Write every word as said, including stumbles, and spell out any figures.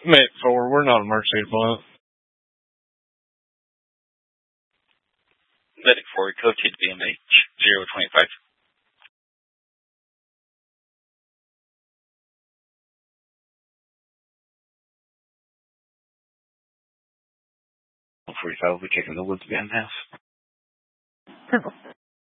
Met four, we're not emergency deployment. Medic four, code to B M H zero twenty-five. one forty-five will be kicking the woods behind the house.